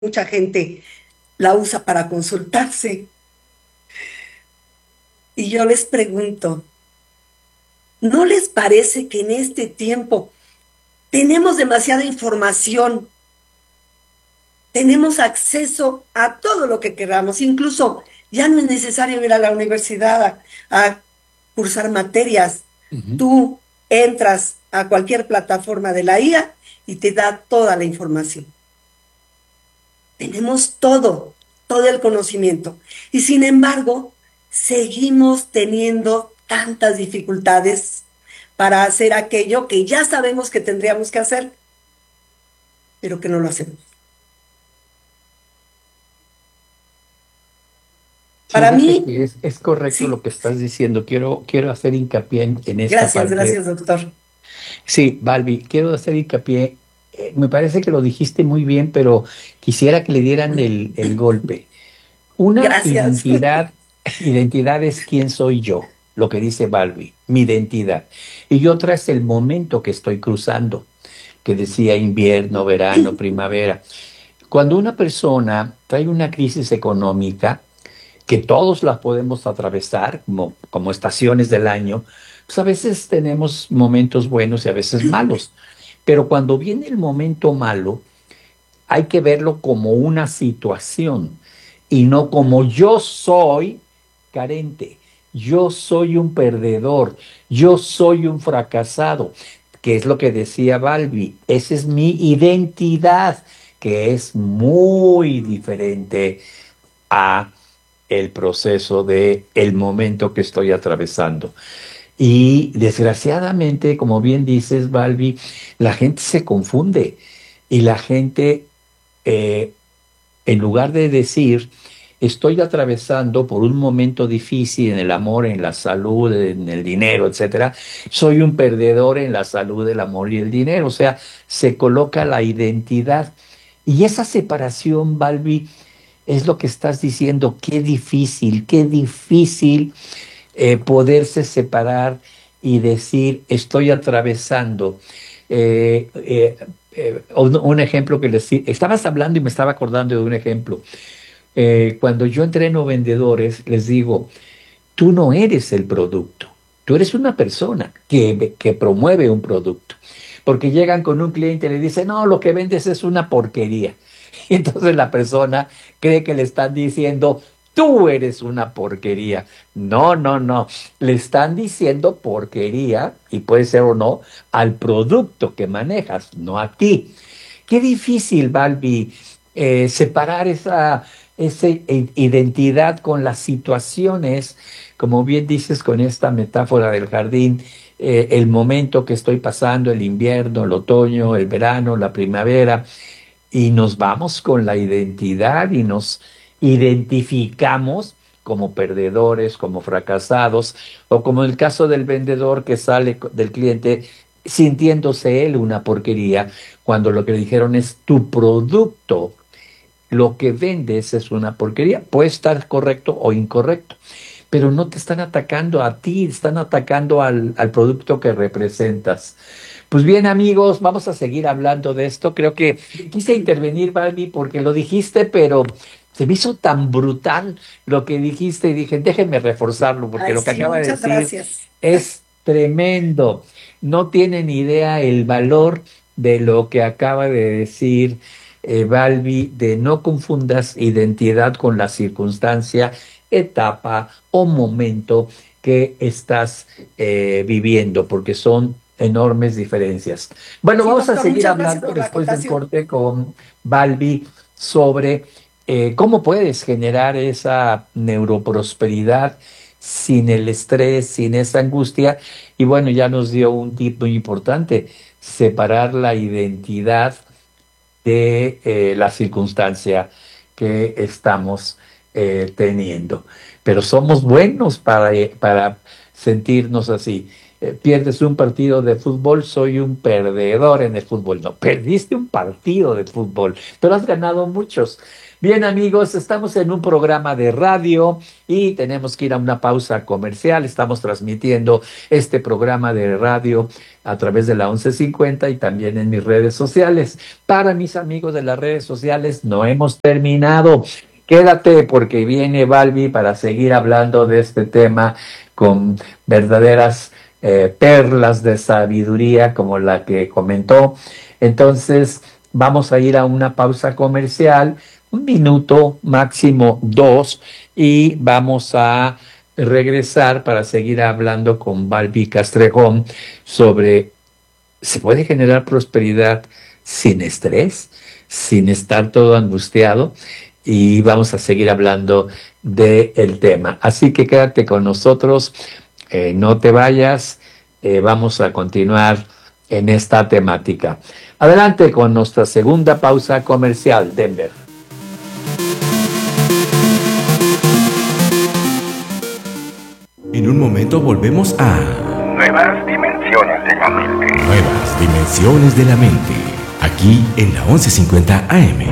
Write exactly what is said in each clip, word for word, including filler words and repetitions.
mucha gente la usa para consultarse. Y yo les pregunto, ¿no les parece que en este tiempo tenemos demasiada información? Tenemos acceso a todo lo que queramos, incluso ya no es necesario ir a la universidad a, a cursar materias. Ujú. Tú entras a cualquier plataforma de la I A y te da toda la información. Tenemos todo, todo el conocimiento. Y sin embargo, seguimos teniendo tantas dificultades para hacer aquello que ya sabemos que tendríamos que hacer, pero que no lo hacemos. Para Fíjate mí, que es, es correcto lo sí, que estás diciendo. Quiero, quiero hacer hincapié en, en esta gracias, parte. gracias, doctor. Sí, Balbi, quiero hacer hincapié. Eh, me parece que lo dijiste muy bien, pero quisiera que le dieran el, el golpe. Una Gracias. identidad, identidad es quién soy yo, lo que dice Balbi, mi identidad. Y otra es el momento que estoy cruzando, que decía invierno, verano, primavera. Cuando una persona trae una crisis económica, que todos las podemos atravesar como, como estaciones del año, pues a veces tenemos momentos buenos y a veces malos. Pero cuando viene el momento malo, hay que verlo como una situación y no como yo soy carente, yo soy un perdedor, yo soy un fracasado, que es lo que decía Balbi, esa es mi identidad, que es muy diferente a el proceso de el momento que estoy atravesando. Y desgraciadamente, como bien dices, Balbi, la gente se confunde y la gente, eh, en lugar de decir, estoy atravesando por un momento difícil en el amor, en la salud, en el dinero, etcétera, soy un perdedor en la salud, el amor y el dinero. O sea, se coloca la identidad. Y esa separación, Balbi, es lo que estás diciendo, qué difícil, qué difícil eh, poderse separar y decir, estoy atravesando. Eh, eh, eh, un, un ejemplo que les... Estabas hablando y me estaba acordando de un ejemplo. Eh, cuando yo entreno vendedores, les digo, tú no eres el producto, tú eres una persona que, que promueve un producto. Porque llegan con un cliente y le dicen, no, lo que vendes es una porquería. Y entonces la persona cree que le están diciendo, tú eres una porquería. No, no, no. Le están diciendo porquería, y puede ser o no, al producto que manejas, no a ti. Qué difícil, Balbi, eh, separar esa, esa i- identidad con las situaciones, como bien dices con esta metáfora del jardín, eh, el momento que estoy pasando, el invierno, el otoño, el verano, la primavera, y nos vamos con la identidad y nos identificamos como perdedores, como fracasados, o como en el caso del vendedor que sale co- del cliente sintiéndose él una porquería, cuando lo que le dijeron es tu producto, lo que vendes es una porquería. Puede estar correcto o incorrecto, pero no te están atacando a ti, están atacando al, al producto que representas. Pues bien, amigos, vamos a seguir hablando de esto. Creo que quise intervenir, Barbie, porque lo dijiste, pero se me hizo tan brutal lo que dijiste y dije, déjenme reforzarlo, porque Ay, lo que sí, acaba de muchas decir gracias. es tremendo. No tienen idea el valor de lo que acaba de decir eh, Balbi, de no confundas identidad con la circunstancia, etapa o momento que estás eh, viviendo, porque son enormes diferencias. Bueno, Sí, vamos a doctor, seguir muchas gracias hablando por la después del acotación. corte con Balbi sobre eh, cómo puedes generar esa neuroprosperidad sin el estrés, sin esa angustia. Y bueno, ya nos dio un tip muy importante, separar la identidad de eh, la circunstancia que estamos eh, teniendo. Pero somos buenos para, eh, para sentirnos así. eh, pierdes un partido de fútbol, soy un perdedor en el fútbol. No, perdiste un partido de fútbol, pero has ganado muchos. Bien, amigos, estamos en un programa de radio y tenemos que ir a una pausa comercial. Estamos transmitiendo este programa de radio a través de la once cincuenta y también en mis redes sociales. Para mis amigos de las redes sociales, no hemos terminado. Quédate porque viene Balbi para seguir hablando de este tema con verdaderas eh, perlas de sabiduría como la que comentó. Entonces, vamos a ir a una pausa comercial, un minuto, máximo dos, y vamos a regresar para seguir hablando con Balbi Castrejón sobre ¿se puede generar prosperidad sin estrés, sin estar todo angustiado? Y vamos a seguir hablando del tema. Así que quédate con nosotros, eh, no te vayas, eh, vamos a continuar en esta temática. Adelante con nuestra segunda pausa comercial, Denver. En un momento volvemos a Nuevas Dimensiones de la Mente. Nuevas Dimensiones de la Mente, aquí en la once cincuenta A M.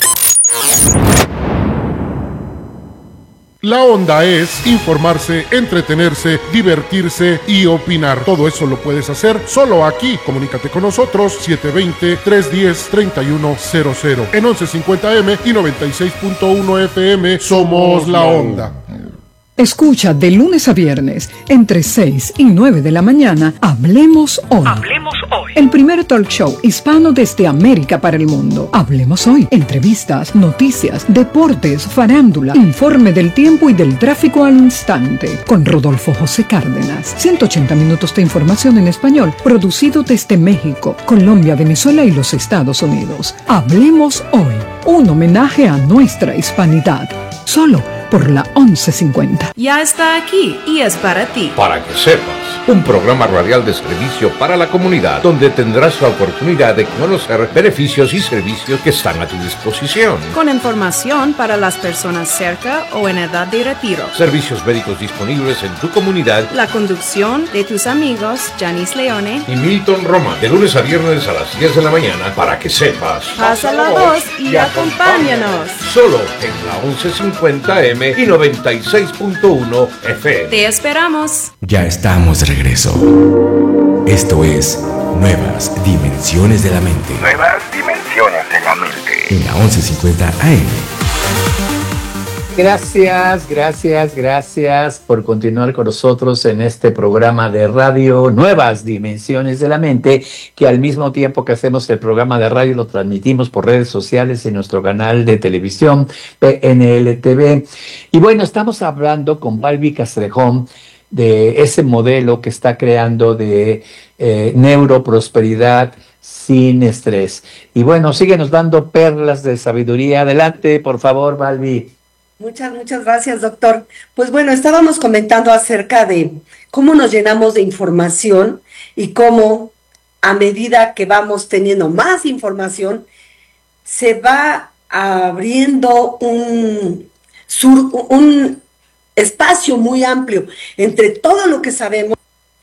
La onda es informarse, entretenerse, divertirse y opinar. Todo eso lo puedes hacer solo aquí. Comunícate con nosotros siete dos cero, tres uno cero, tres uno cero cero. En once cincuenta A M y noventa y seis punto uno F M somos la onda. Escucha de lunes a viernes, entre seis y nueve de la mañana, Hablemos Hoy. Hablemos Hoy. El primer talk show hispano desde América para el mundo. Hablemos Hoy. Entrevistas, noticias, deportes, farándula, informe del tiempo y del tráfico al instante. Con Rodolfo José Cárdenas. ciento ochenta minutos de información en español, producido desde México, Colombia, Venezuela y los Estados Unidos. Hablemos Hoy. Un homenaje a nuestra hispanidad. Solo por la once cincuenta. Ya está aquí y es para ti. Para que sepas, un programa radial de servicio para la comunidad, donde tendrás la oportunidad de conocer beneficios y servicios que están a tu disposición. Con información para las personas cerca o en edad de retiro. Servicios médicos disponibles en tu comunidad. La conducción de tus amigos Janice Leone y Milton Roma, de lunes a viernes a las diez de la mañana, para que sepas. Pasa la voz y, y acompáñanos. Solo en la once cincuenta M y noventa y seis punto uno F M. Te esperamos. Ya estamos de regreso. Esto es Nuevas Dimensiones de la Mente. Nuevas Dimensiones de la Mente. En la once cincuenta A M. Gracias, gracias, gracias por continuar con nosotros en este programa de radio Nuevas Dimensiones de la Mente, que al mismo tiempo que hacemos el programa de radio lo transmitimos por redes sociales en nuestro canal de televisión P N L T V. Y bueno, estamos hablando con Balbi Castrejón de ese modelo que está creando de eh, neuroprosperidad sin estrés. Y bueno, síguenos dando perlas de sabiduría. Adelante, por favor, Balbi. Muchas, muchas gracias, doctor. Pues bueno, estábamos comentando acerca de cómo nos llenamos de información y cómo a medida que vamos teniendo más información, se va abriendo un, sur, un espacio muy amplio entre todo lo que sabemos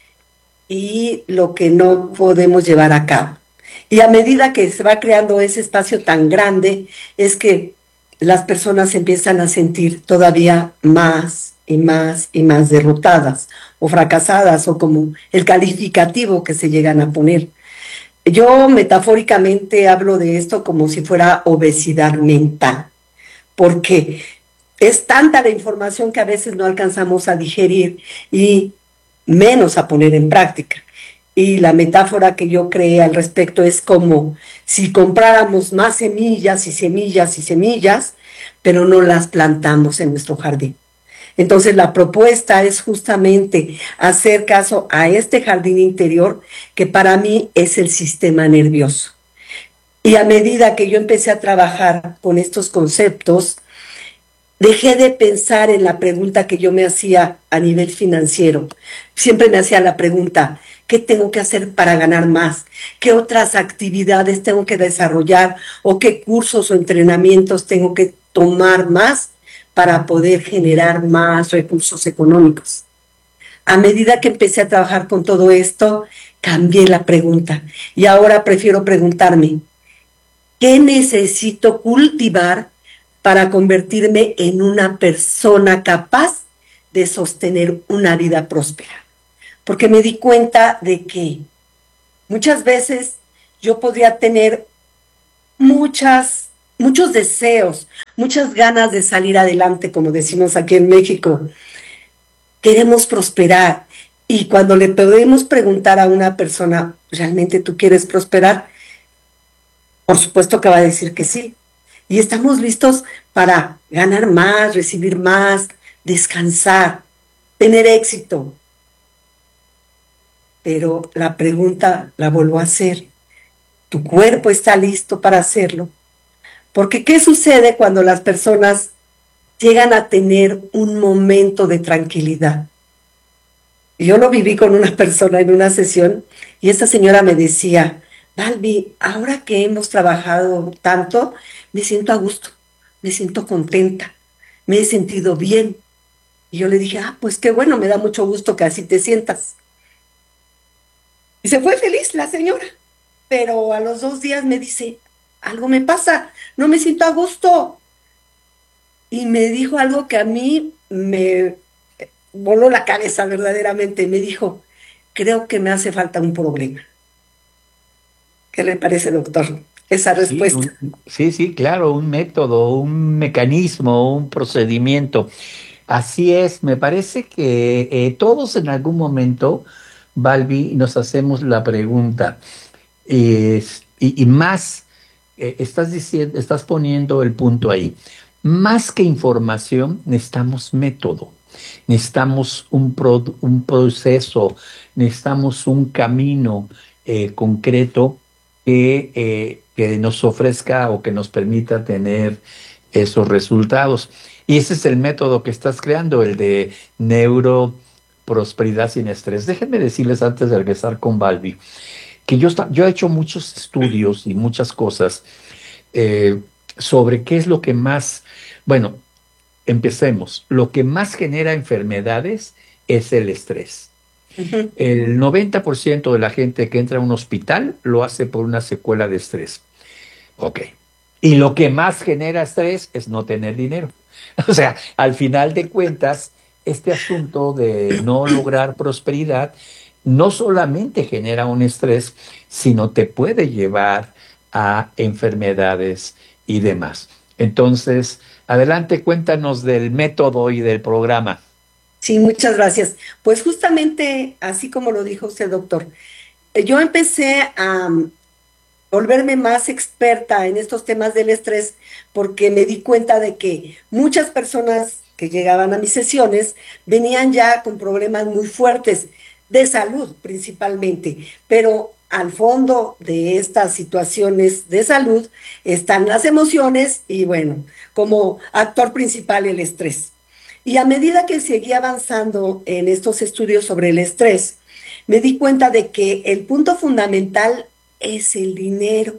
y lo que no podemos llevar a cabo. Y a medida que se va creando ese espacio tan grande, es que las personas se empiezan a sentir todavía más y más y más derrotadas o fracasadas, o como el calificativo que se llegan a poner. Yo metafóricamente hablo de esto como si fuera obesidad mental, porque es tanta la información que a veces no alcanzamos a digerir y menos a poner en práctica. Y la metáfora que yo creé al respecto es como si compráramos más semillas y semillas y semillas, pero no las plantamos en nuestro jardín. Entonces la propuesta es justamente hacer caso a este jardín interior, que para mí es el sistema nervioso. Y a medida que yo empecé a trabajar con estos conceptos, dejé de pensar en la pregunta que yo me hacía a nivel financiero. Siempre me hacía la pregunta: ¿qué tengo que hacer para ganar más? ¿Qué otras actividades tengo que desarrollar? ¿O qué cursos o entrenamientos tengo que tomar más para poder generar más recursos económicos? A medida que empecé a trabajar con todo esto, cambié la pregunta y ahora prefiero preguntarme, ¿qué necesito cultivar para convertirme en una persona capaz de sostener una vida próspera? Porque me di cuenta de que muchas veces yo podría tener muchas, muchos deseos, muchas ganas de salir adelante, como decimos aquí en México. Queremos prosperar. Y cuando le podemos preguntar a una persona, ¿realmente tú quieres prosperar? Por supuesto que va a decir que sí. Y estamos listos para ganar más, recibir más, descansar, tener éxito. Pero la pregunta la vuelvo a hacer. ¿Tu cuerpo está listo para hacerlo? Porque ¿qué sucede cuando las personas llegan a tener un momento de tranquilidad? Yo lo viví con una persona en una sesión y esta señora me decía, Balbi, ahora que hemos trabajado tanto, me siento a gusto, me siento contenta, me he sentido bien. Y yo le dije, ah, pues qué bueno, me da mucho gusto que así te sientas. Y se fue feliz la señora, pero a los dos días me dice, algo me pasa, no me siento a gusto. Y me dijo algo que a mí me voló la cabeza verdaderamente. Me dijo, creo que me hace falta un problema. ¿Qué le parece, doctor? Esa Sí, respuesta. un- sí, sí, claro, un método, un mecanismo, un procedimiento. Así es, me parece que eh, todos en algún momento, Balbi, nos hacemos la pregunta, es- y, y más, eh, estás diciendo, estás poniendo el punto ahí. Más que información, necesitamos método, necesitamos un, pro- un proceso, necesitamos un camino eh, concreto que, eh, que nos ofrezca o que nos permita tener esos resultados. Y ese es el método que estás creando, el de neuroprosperidad sin estrés. Déjenme decirles antes de regresar con Balbi, que yo, esta- yo he hecho muchos estudios y muchas cosas eh, sobre qué es lo que más, bueno, empecemos, lo que más genera enfermedades es el estrés. Ujú. El noventa por ciento de la gente que entra a un hospital lo hace por una secuela de estrés. Ok. Y lo que más genera estrés es no tener dinero. O sea, al final de cuentas, este asunto de no lograr prosperidad no solamente genera un estrés, sino te puede llevar a enfermedades y demás. Entonces, adelante, cuéntanos del método y del programa. Sí, muchas gracias. Pues justamente así como lo dijo usted, doctor, eh, yo empecé a mm, volverme más experta en estos temas del estrés porque me di cuenta de que muchas personas que llegaban a mis sesiones venían ya con problemas muy fuertes de salud principalmente, pero al fondo de estas situaciones de salud están las emociones y bueno, como actor principal el estrés. Y a medida que seguí avanzando en estos estudios sobre el estrés, me di cuenta de que el punto fundamental es el dinero.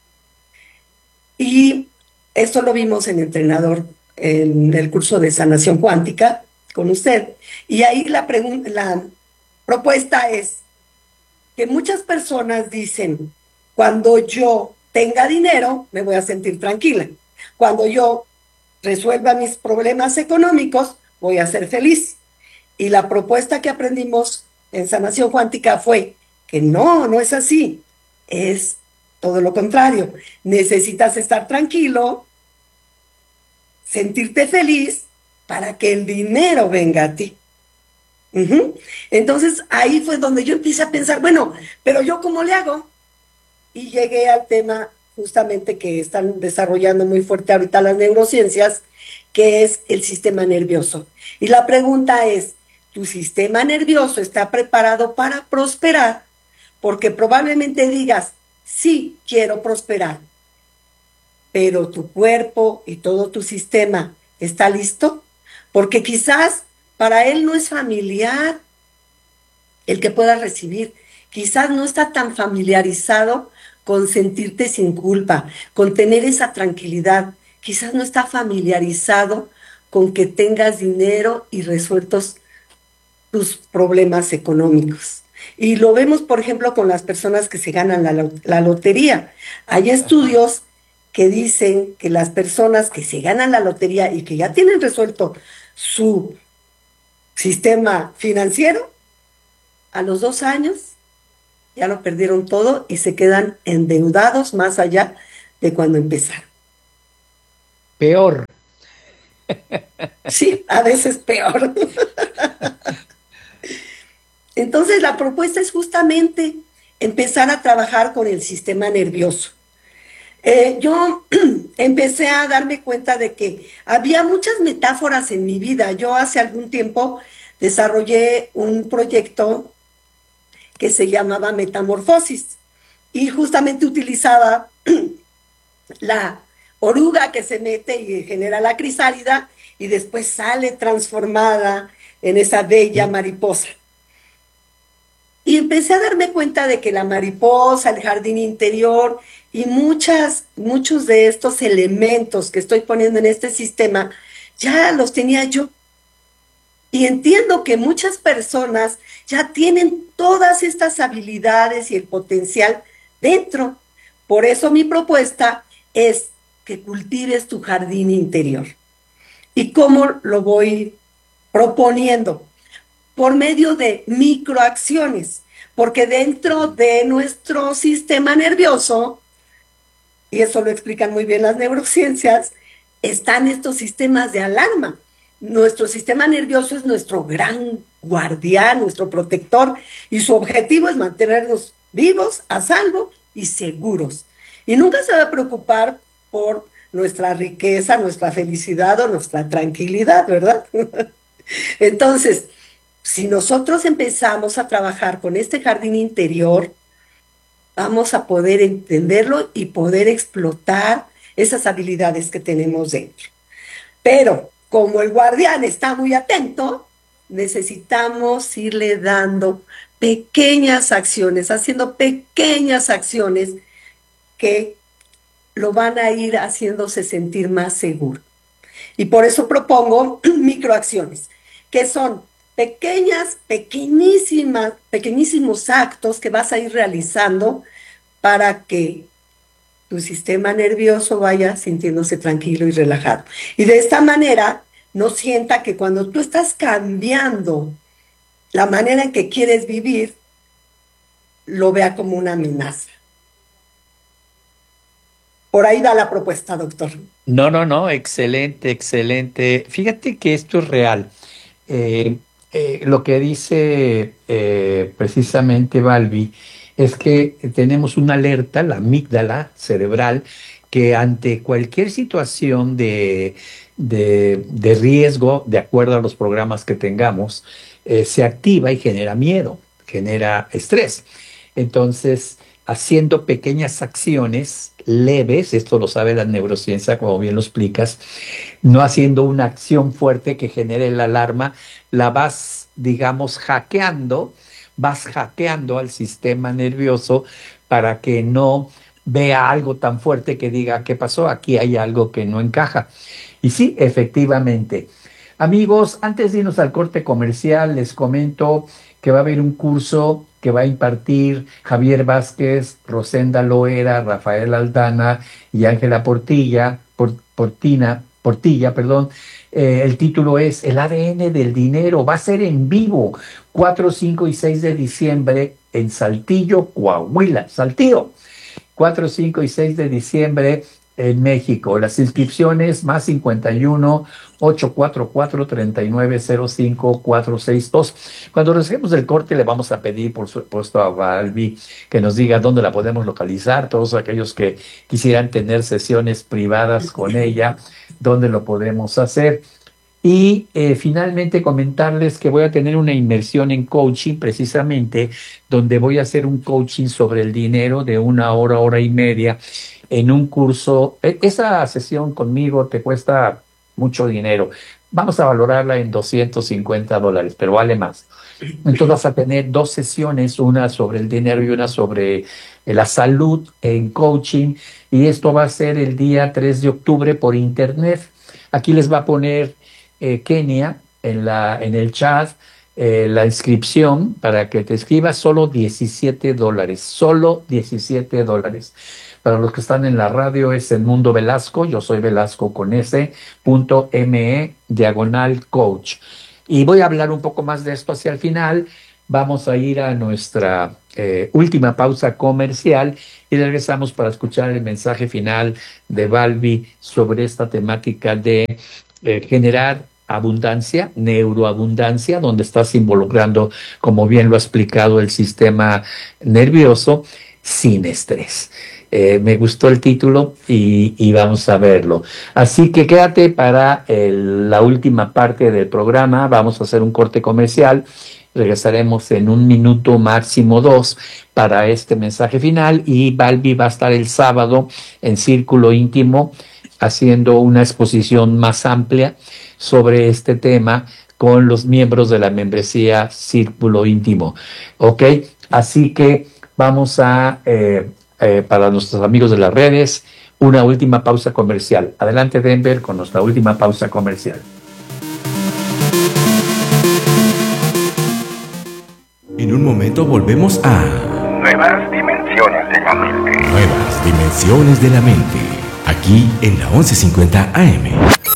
Y esto lo vimos en Entrenador, en el curso de sanación cuántica con usted. Y ahí la, pregun- la propuesta es que muchas personas dicen, cuando yo tenga dinero, me voy a sentir tranquila. Cuando yo resuelva mis problemas económicos, voy a ser feliz. Y la propuesta que aprendimos en sanación cuántica fue que no, no es así. Es todo lo contrario. Necesitas estar tranquilo, sentirte feliz para que el dinero venga a ti. Ujú. Entonces ahí fue donde yo empecé a pensar, bueno, pero yo ¿cómo le hago? Y llegué al tema justamente que están desarrollando muy fuerte ahorita las neurociencias, que es el sistema nervioso. Y la pregunta es, ¿tu sistema nervioso está preparado para prosperar? Porque probablemente digas, sí, quiero prosperar, pero tu cuerpo y todo tu sistema está listo, porque quizás para él no es familiar el que pueda recibir, quizás no está tan familiarizado con sentirte sin culpa, con tener esa tranquilidad, quizás no está familiarizado con que tengas dinero y resueltos tus problemas económicos. Y lo vemos, por ejemplo, con las personas que se ganan la, la lotería. Hay estudios que dicen que las personas que se ganan la lotería y que ya tienen resuelto su sistema financiero, a los dos años ya lo perdieron todo y se quedan endeudados más allá de cuando empezaron. Peor. Sí, a veces peor. Entonces la propuesta es justamente empezar a trabajar con el sistema nervioso. Eh, yo empecé a darme cuenta de que había muchas metáforas en mi vida. Yo hace algún tiempo desarrollé un proyecto que se llamaba Metamorfosis y justamente utilizaba la oruga que se mete y genera la crisálida y después sale transformada en esa bella mariposa. Y empecé a darme cuenta de que la mariposa, el jardín interior y muchas, muchos de estos elementos que estoy poniendo en este sistema ya los tenía yo. Y entiendo que muchas personas ya tienen todas estas habilidades y el potencial dentro. Por eso mi propuesta es que cultives tu jardín interior. ¿Y cómo lo voy proponiendo? Por medio de microacciones, porque dentro de nuestro sistema nervioso, y eso lo explican muy bien las neurociencias, están estos sistemas de alarma. Nuestro sistema nervioso es nuestro gran guardián, nuestro protector, y su objetivo es mantenernos vivos, a salvo y seguros. Y nunca se va a preocupar por nuestra riqueza, nuestra felicidad o nuestra tranquilidad, ¿verdad? Entonces, si nosotros empezamos a trabajar con este jardín interior, vamos a poder entenderlo y poder explotar esas habilidades que tenemos dentro. Pero como el guardián está muy atento, necesitamos irle dando pequeñas acciones, haciendo pequeñas acciones que lo van a ir haciéndose sentir más seguro. Y por eso propongo microacciones, que son pequeñas, pequeñísimas, pequeñísimos actos que vas a ir realizando para que tu sistema nervioso vaya sintiéndose tranquilo y relajado. Y de esta manera no sienta que cuando tú estás cambiando la manera en que quieres vivir, lo vea como una amenaza. Por ahí va la propuesta, doctor. No, no, no, excelente, excelente. Fíjate que esto es real. Eh, eh, lo que dice eh, precisamente Balbi es que tenemos una alerta, la amígdala cerebral, que ante cualquier situación de, de, de riesgo, de acuerdo a los programas que tengamos, eh, se activa y genera miedo, genera estrés. Entonces, haciendo pequeñas acciones leves, esto lo sabe la neurociencia, como bien lo explicas, no haciendo una acción fuerte que genere la alarma, la vas, digamos, hackeando, vas hackeando al sistema nervioso para que no vea algo tan fuerte que diga, ¿qué pasó? Aquí hay algo que no encaja. Y sí, efectivamente. Amigos, antes de irnos al corte comercial, les comento que va a haber un curso que va a impartir Javier Vázquez, Rosenda Loera, Rafael Aldana y Ángela Portilla, Por, Portina, Portilla, perdón. Eh, el título es El A D N del dinero. Va a ser en vivo, cuatro, cinco y seis de diciembre en Saltillo, Coahuila. Saltillo, cuatro, cinco y seis de diciembre en México. Las inscripciones más cincuenta y uno, ocho cuatro cuatro, tres nueve cero cinco, cuatro seis dos. Cuando recibimos el corte le vamos a pedir, por supuesto, a Balbi que nos diga dónde la podemos localizar, todos aquellos que quisieran tener sesiones privadas con ella, dónde lo podemos hacer. Y eh, finalmente comentarles que voy a tener una inmersión en coaching, precisamente, donde voy a hacer un coaching sobre el dinero de una hora, hora y media, en un curso. Esa sesión conmigo te cuesta mucho dinero. Vamos a valorarla en doscientos cincuenta dólares, pero vale más. Entonces vas a tener dos sesiones, una sobre el dinero y una sobre la salud en coaching, y esto va a ser el día tres de octubre por internet. Aquí les va a poner eh, Kenia en, la, en el chat eh, la inscripción para que te escribas solo diecisiete dólares, solo diecisiete dólares. Para los que están en la radio es el Mundo Velasco, yo soy Velasco con S, punto me, diagonal coach. Y voy a hablar un poco más de esto hacia el final. Vamos a ir a nuestra eh, última pausa comercial y regresamos para escuchar el mensaje final de Balbi sobre esta temática de eh, generar abundancia, neuroabundancia, donde estás involucrando, como bien lo ha explicado, el sistema nervioso sin estrés. Eh, me gustó el título y, y vamos a verlo. Así que quédate para el, la última parte del programa. Vamos a hacer un corte comercial. Regresaremos en un minuto, máximo dos, para este mensaje final. Y Balbi va a estar el sábado en Círculo Íntimo haciendo una exposición más amplia sobre este tema con los miembros de la membresía Círculo Íntimo. ¿Ok? Así que vamos a... Eh, Eh, para nuestros amigos de las redes, una última pausa comercial. Adelante, Denver, con nuestra última pausa comercial. En un momento volvemos a Nuevas dimensiones de la mente. Nuevas dimensiones de la mente. Aquí en la once cincuenta A M.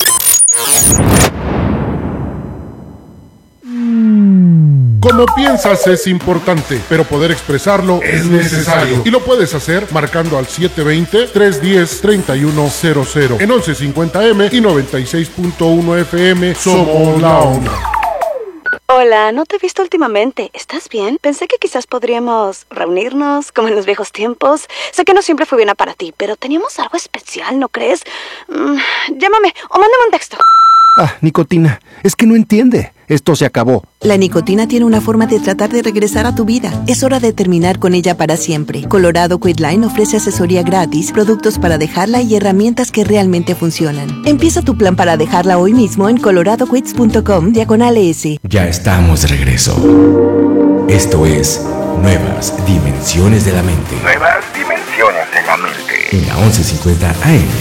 Como piensas es importante, pero poder expresarlo es necesario. Y lo puedes hacer marcando al siete dos cero, tres uno cero, tres uno cero cero. En once cincuenta A M y noventa y seis punto uno F M somos la onda. Hola, no te he visto últimamente. ¿Estás bien? Pensé que quizás podríamos reunirnos como en los viejos tiempos. Sé que no siempre fue buena para ti, pero teníamos algo especial, ¿no crees? Mm, llámame o mándame un texto. Ah, nicotina, es que no entiende. Esto se acabó. La nicotina tiene una forma de tratar de regresar a tu vida. Es hora de terminar con ella para siempre. Colorado Quitline ofrece asesoría gratis, productos para dejarla y herramientas que realmente funcionan. Empieza tu plan para dejarla hoy mismo en colorado quits punto com diagonal S. Ya estamos de regreso. Esto es Nuevas Dimensiones de la Mente. Nuevas dimensiones de la mente. En la once cincuenta A M.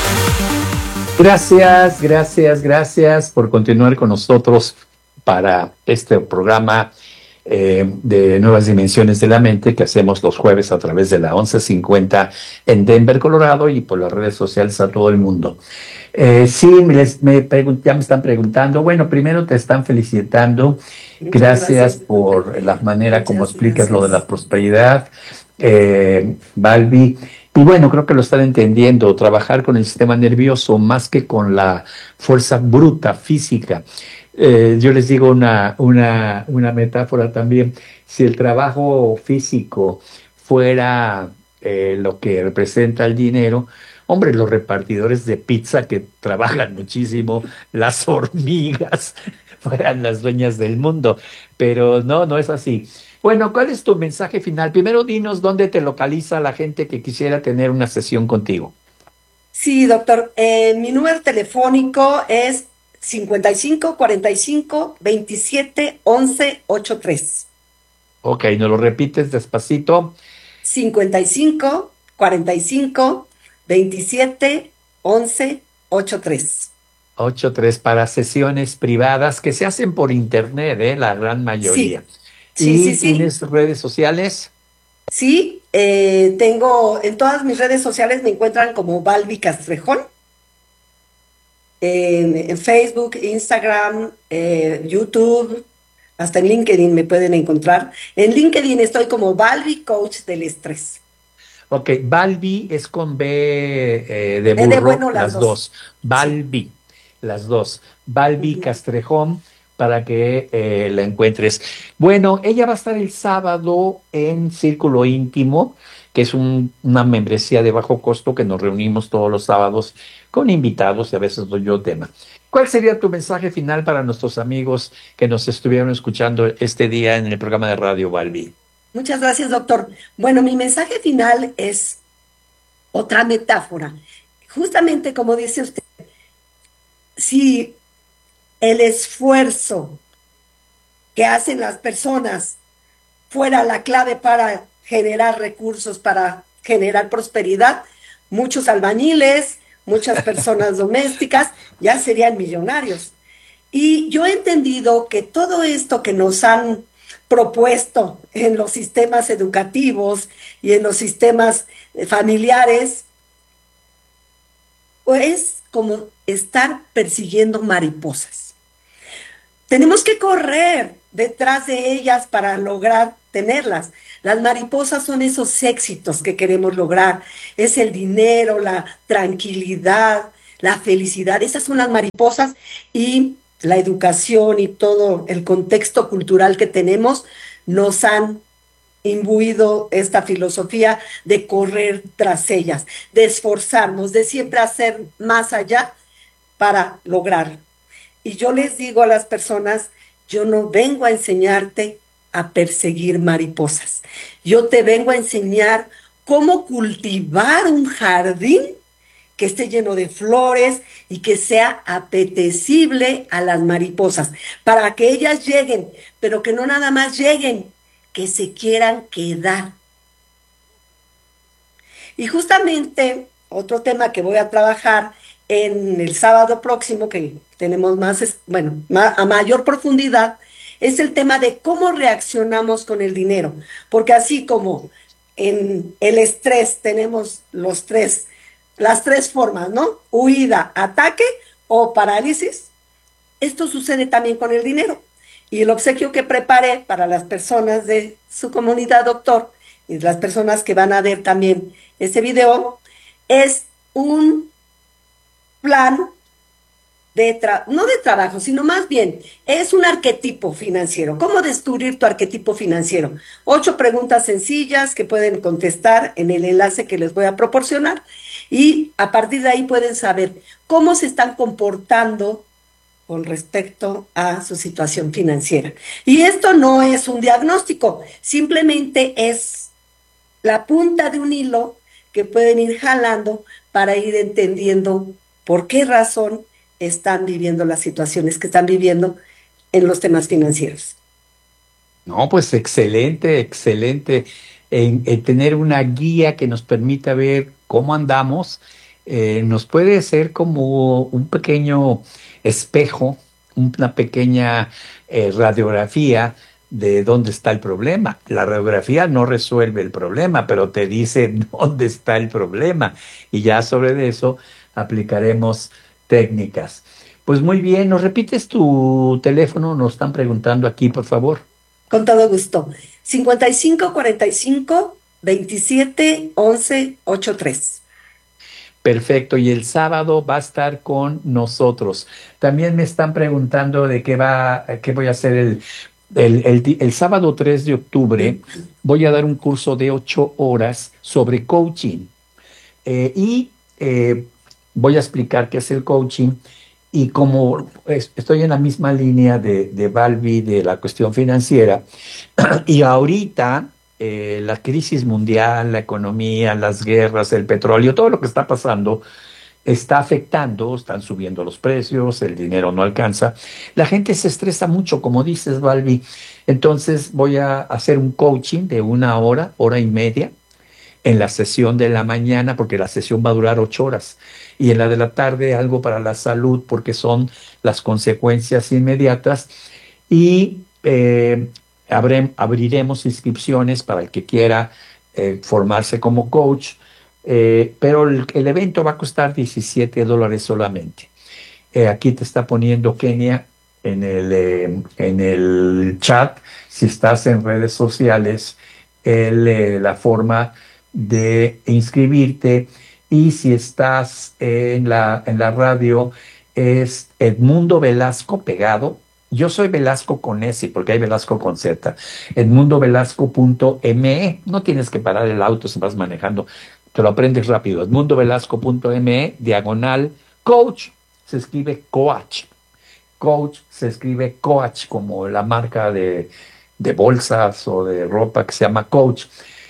Gracias, gracias, gracias por continuar con nosotros para este programa eh, de Nuevas Dimensiones de la Mente que hacemos los jueves a través de la once cincuenta en Denver, Colorado, y por las redes sociales a todo el mundo. Eh, sí, me, les, me pregun- ya me están preguntando. Bueno, primero te están felicitando. Gracias, gracias por la manera Muchas como explicas gracias. Lo de la prosperidad, eh, Balbi. Y bueno, creo que lo están entendiendo, trabajar con el sistema nervioso más que con la fuerza bruta física. Eh, yo les digo una, una, una metáfora también. Si el trabajo físico fuera eh, lo que representa el dinero, hombre, los repartidores de pizza que trabajan muchísimo, las hormigas, fueran las dueñas del mundo. Pero no, no es así. Bueno, ¿cuál es tu mensaje final? Primero dinos dónde te localiza la gente que quisiera tener una sesión contigo. Sí, doctor. Eh, mi número telefónico es cincuenta y cinco, cuarenta y cinco, veintisiete, once, ochenta y tres. Ok, ¿nos lo repites despacito? cincuenta y cinco, cuarenta y cinco, veintisiete, once, ochenta y tres. ochenta y tres para sesiones privadas que se hacen por internet, ¿eh? La gran mayoría. Sí. Sí, ¿Y sí, sí. tienes redes sociales? Sí, eh, tengo, en todas mis redes sociales me encuentran como Balbi Castrejón, en, en Facebook, Instagram, eh, YouTube, hasta en LinkedIn me pueden encontrar. En LinkedIn estoy como Balbi Coach del Estrés. Ok, Balbi es con B eh, de burro, de bueno, las, las dos. dos. Balbi, sí. Las dos. Balbi uh-huh. Castrejón, para que eh, la encuentres. Bueno, ella va a estar el sábado en Círculo Íntimo, que es un, una membresía de bajo costo que nos reunimos todos los sábados con invitados y a veces doy yo tema. ¿Cuál sería tu mensaje final para nuestros amigos que nos estuvieron escuchando este día en el programa de radio, Balbi? Muchas gracias, doctor. Bueno, mi mensaje final es otra metáfora. Justamente como dice usted, si el esfuerzo que hacen las personas fuera la clave para generar recursos, para generar prosperidad, muchos albañiles, muchas personas domésticas ya serían millonarios. Y yo he entendido que todo esto que nos han propuesto en los sistemas educativos y en los sistemas eh, familiares, pues como estar persiguiendo mariposas. Tenemos que correr detrás de ellas para lograr tenerlas. Las mariposas son esos éxitos que queremos lograr. Es el dinero, la tranquilidad, la felicidad. Esas son las mariposas, y la educación y todo el contexto cultural que tenemos nos han imbuido esta filosofía de correr tras ellas, de esforzarnos, de siempre hacer más allá para lograrlo. Y yo les digo a las personas, yo no vengo a enseñarte a perseguir mariposas. Yo te vengo a enseñar cómo cultivar un jardín que esté lleno de flores y que sea apetecible a las mariposas, para que ellas lleguen, pero que no nada más lleguen, que se quieran quedar. Y justamente otro tema que voy a trabajar en el sábado próximo, que tenemos más, bueno, a mayor profundidad, es el tema de cómo reaccionamos con el dinero. Porque así como en el estrés tenemos los tres, las tres formas, ¿no? Huida, ataque o parálisis. Esto sucede también con el dinero. Y el obsequio que preparé para las personas de su comunidad, doctor, y las personas que van a ver también este video, es un plan de tra- no de trabajo, sino más bien es un arquetipo financiero. ¿Cómo descubrir tu arquetipo financiero? Ocho preguntas sencillas que pueden contestar en el enlace que les voy a proporcionar, y a partir de ahí pueden saber cómo se están comportando con respecto a su situación financiera. Y esto no es un diagnóstico, simplemente es la punta de un hilo que pueden ir jalando para ir entendiendo por qué razón están viviendo las situaciones que están viviendo en los temas financieros. No, pues excelente, excelente en, en tener una guía que nos permita ver cómo andamos. Eh, nos puede ser como un pequeño espejo, una pequeña eh, radiografía de dónde está el problema. La radiografía no resuelve el problema, pero te dice dónde está el problema, y ya sobre eso aplicaremos técnicas. Pues muy bien, ¿nos repites tu teléfono? Nos están preguntando aquí, por favor. Con todo gusto. cincuenta y cinco cuarenta y cinco veintisiete once ochenta y tres. Perfecto, y el sábado va a estar con nosotros. También me están preguntando de qué va, qué voy a hacer el, el, el, el sábado tres de octubre. Voy a dar un curso de ocho horas sobre coaching. Eh, y eh, voy a explicar qué es el coaching, y como es, estoy en la misma línea de, de Balbi, de la cuestión financiera, y ahorita eh, la crisis mundial, la economía, las guerras, el petróleo, todo lo que está pasando está afectando, están subiendo los precios, el dinero no alcanza, la gente se estresa mucho, como dices, Balbi. Entonces voy a hacer un coaching de una hora, hora y media, en la sesión de la mañana, porque la sesión va a durar ocho horas, y en la de la tarde algo para la salud, porque son las consecuencias inmediatas, y eh, abre, abriremos inscripciones para el que quiera eh, formarse como coach, eh, pero el, el evento va a costar diecisiete dólares solamente. Eh, aquí te está poniendo Kenia en el, eh, en el chat, si estás en redes sociales, el, eh, la forma de inscribirte, y si estás en la, en la radio es Edmundo Velasco pegado. Yo soy Velasco con S, porque hay Velasco con Z. edmundo velasco punto me. No tienes que parar el auto si vas manejando, te lo aprendes rápido. edmundo velasco punto me, diagonal coach, se escribe coach. Coach se escribe coach, como la marca de, de bolsas o de ropa que se llama Coach.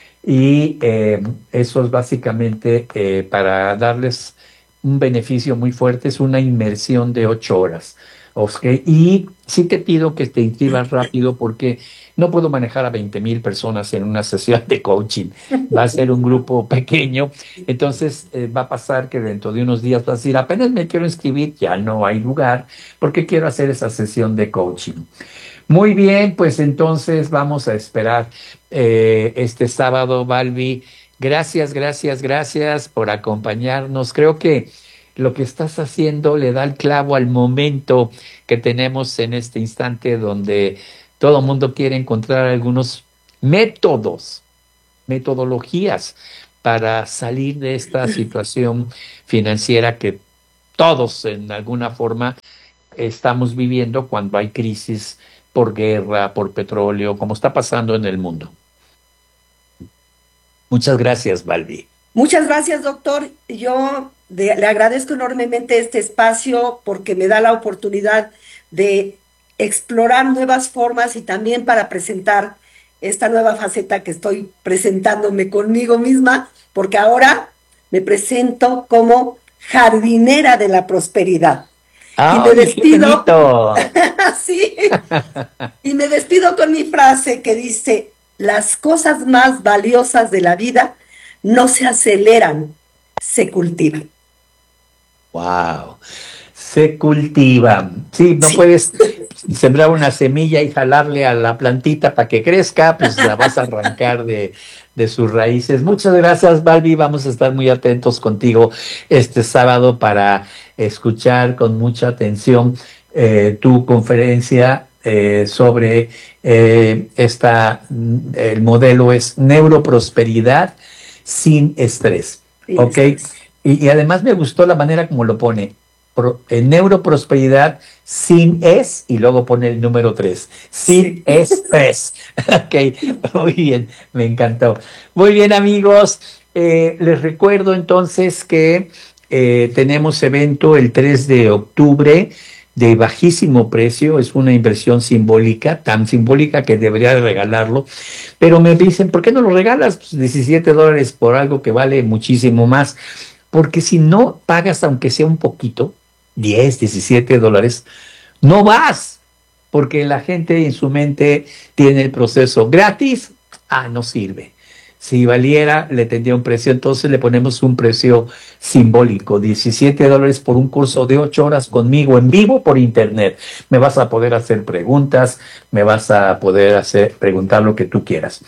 Y eh, eso es básicamente eh, para darles un beneficio muy fuerte. Es una inmersión de ocho horas. Okay. Y sí te pido que te inscribas rápido porque no puedo manejar a veinte mil personas en una sesión de coaching. Va a ser un grupo pequeño. Entonces eh, va a pasar que dentro de unos días vas a decir, apenas me quiero inscribir, ya no hay lugar porque quiero hacer esa sesión de coaching. Muy bien, pues entonces vamos a esperar eh, este sábado, Balbi. Gracias, gracias, gracias por acompañarnos. Creo que lo que estás haciendo le da el clavo al momento que tenemos en este instante donde todo el mundo quiere encontrar algunos métodos, metodologías para salir de esta situación financiera que todos en alguna forma estamos viviendo cuando hay crisis por guerra, por petróleo, como está pasando en el mundo. Muchas gracias, Balbi. Muchas gracias, doctor. Yo de, le agradezco enormemente este espacio porque me da la oportunidad de explorar nuevas formas y también para presentar esta nueva faceta que estoy presentándome conmigo misma, porque ahora me presento como jardinera de la prosperidad. ¡Oh, y me despido, qué bonito! Sí, y me despido con mi frase que dice: las cosas más valiosas de la vida no se aceleran, se cultivan. ¡Wow! Se cultivan. Sí, no sí. Puedes sembrar una semilla y jalarle a la plantita para que crezca, pues la vas a arrancar de, de sus raíces. Muchas gracias, Balbi. Vamos a estar muy atentos contigo este sábado para escuchar con mucha atención eh, tu conferencia eh, sobre eh, esta, el modelo es neuroprosperidad sin estrés. Sí, ¿ok? Estrés. Y, y además me gustó la manera como lo pone. Pro, eh, neuroprosperidad sin es, y luego pone el número tres, sin sí. estrés. Ok, muy bien, me encantó. Muy bien, amigos, eh, les recuerdo entonces que eh, tenemos evento el tres de octubre de bajísimo precio, es una inversión simbólica, tan simbólica que debería de regalarlo, pero me dicen, ¿por qué no lo regalas? Pues diecisiete dólares por algo que vale muchísimo más, porque si no pagas aunque sea un poquito, diez, diecisiete dólares, no vas, porque la gente en su mente tiene el proceso gratis, ah, no sirve. Si valiera, le tendría un precio, entonces le ponemos un precio simbólico, diecisiete dólares por un curso de ocho horas conmigo en vivo por internet. Me vas a poder hacer preguntas, me vas a poder hacer preguntar lo que tú quieras.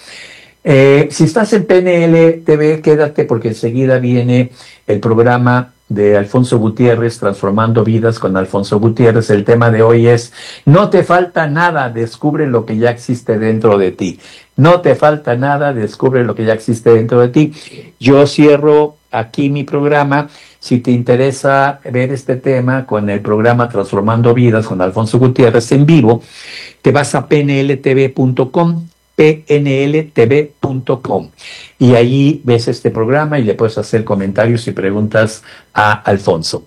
Eh, si estás en P N L T V, quédate porque enseguida viene el programa de Alfonso Gutiérrez, Transformando Vidas con Alfonso Gutiérrez. El tema de hoy es: no te falta nada, descubre lo que ya existe dentro de ti. No te falta nada, descubre lo que ya existe dentro de ti. Yo cierro aquí mi programa. Si te interesa ver este tema con el programa Transformando Vidas con Alfonso Gutiérrez en vivo, te vas a p n l t v punto com. p n l t v punto com y ahí ves este programa y le puedes hacer comentarios y preguntas a Alfonso.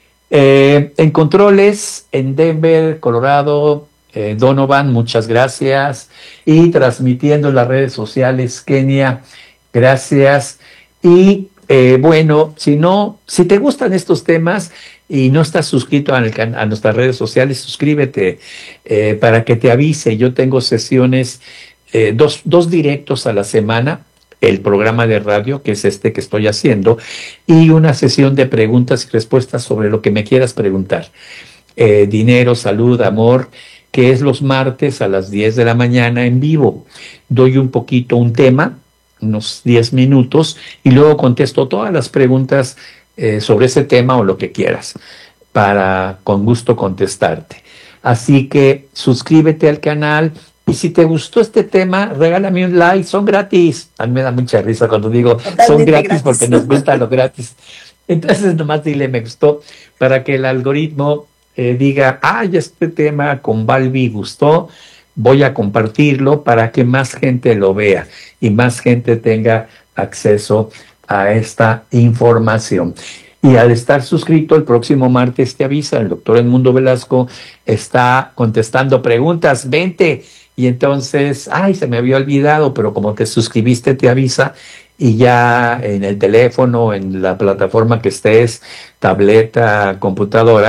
Eh, en controles en Denver, Colorado, eh, Donovan, muchas gracias, y transmitiendo en las redes sociales, Kenia, gracias. Y eh, bueno, si no, si te gustan estos temas y no estás suscrito al can- a nuestras redes sociales, suscríbete eh, para que te avise. Yo tengo sesiones Eh, dos, dos directos a la semana, el programa de radio, que es este que estoy haciendo, y una sesión de preguntas y respuestas sobre lo que me quieras preguntar. Eh, dinero, salud, amor, que es los martes a las diez de la mañana en vivo. Doy un poquito un tema, unos diez minutos, y luego contesto todas las preguntas eh, sobre ese tema o lo que quieras, para con gusto contestarte. Así que suscríbete al canal. Y si te gustó este tema, regálame un like, son gratis. A mí me da mucha risa cuando digo Totalmente son gratis, gratis porque nos gusta lo gratis. Entonces nomás dile me gustó para que el algoritmo eh, diga, ay, este tema con Balbi gustó, voy a compartirlo para que más gente lo vea y más gente tenga acceso a esta información. Y al estar suscrito, el próximo martes te avisa, el doctor Edmundo Velasco está contestando preguntas, vente. Y entonces, ay, se me había olvidado, pero como te suscribiste te avisa y ya en el teléfono, en la plataforma que estés, tableta, computadora,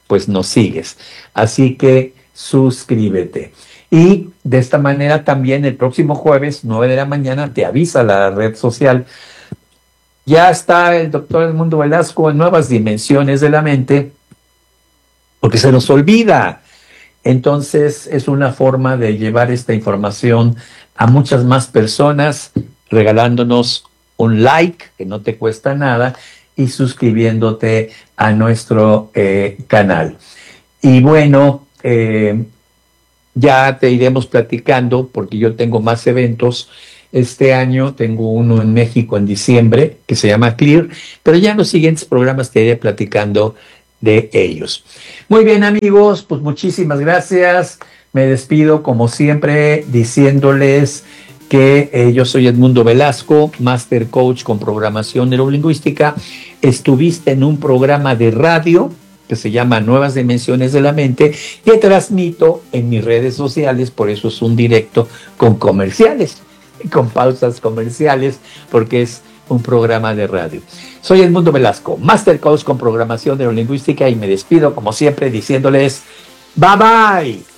pues nos sigues. Así que suscríbete. Y de esta manera también el próximo jueves, nueve de la mañana, te avisa la red social. Ya está el doctor Edmundo Velasco en Nuevas Dimensiones de la Mente, porque se nos olvida. Entonces es una forma de llevar esta información a muchas más personas, regalándonos un like, que no te cuesta nada, y suscribiéndote a nuestro eh, canal. Y bueno, eh, ya te iremos platicando, porque yo tengo más eventos. Este año tengo uno en México en diciembre, que se llama Clear, pero ya en los siguientes programas te iré platicando de ellos. Muy bien, amigos, pues muchísimas gracias. Me despido, como siempre, diciéndoles que eh, yo soy Edmundo Velasco, Master Coach con programación neurolingüística. Estuviste en un programa de radio que se llama Nuevas Dimensiones de la Mente, que transmito en mis redes sociales, por eso es un directo con comerciales, con pausas comerciales, porque es un programa de radio. Soy Edmundo Velasco, Master Coach con programación neurolingüística, y me despido, como siempre, diciéndoles bye bye.